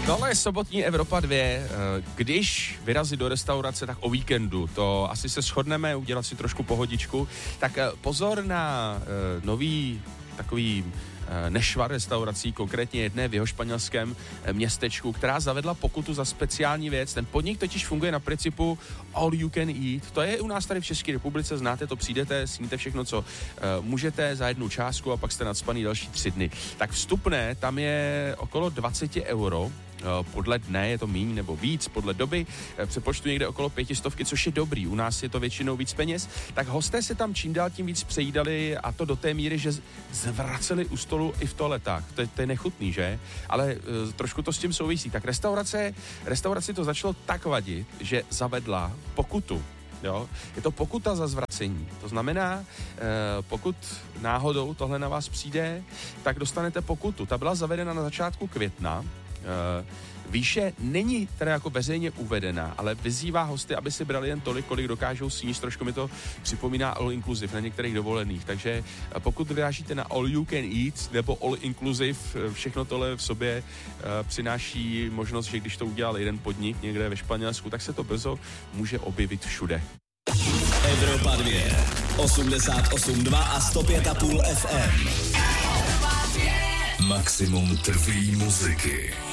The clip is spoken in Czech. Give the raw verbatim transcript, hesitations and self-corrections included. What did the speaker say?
Tohle je sobotní Evropa dvě. Když vyrazit do restaurace, tak o víkendu. To asi se shodneme, udělat si trošku pohodičku. Tak pozor na nový takový nešvar restaurací, konkrétně jedné v jeho španělském městečku, která zavedla pokutu za speciální věc. Ten podnik totiž funguje na principu all you can eat. To je u nás tady v České republice, znáte to, přijdete, sníte všechno, co uh, můžete za jednu částku a pak jste nacpaný další tři dny. Tak vstupné tam je okolo dvacet euro. Podle dne je to míň nebo víc, podle doby přepočtu někde okolo pětistovky, což je dobrý, u nás je to většinou víc peněz, tak hosté se tam čím dál tím víc přejídali a to do té míry, že zvraceli u stolu i v toaletách. To je, to je nechutný, že? Ale uh, trošku to s tím souvisí. Tak restaurace, restauraci to začalo tak vadit, že zavedla pokutu. Jo? Je to pokuta za zvracení. To znamená, eh, pokud náhodou tohle na vás přijde, tak dostanete pokutu. Ta byla zavedena na začátku května. Eh, výše není teda jako veřejně uvedená, ale vyzývá hosty, aby si brali jen tolik, kolik dokážou sníst. Trošku mi to připomíná all inclusive na některých dovolených. Takže pokud vyrážíte na all you can eat nebo all inclusive, všechno tohle v sobě uh, přináší možnost, že když to udělal jeden podnik někde ve Španělsku, tak se to brzo může objevit všude. Evropa dvě, osmdesát osm dva a sto pět a půl F M. Maximum trví muziky.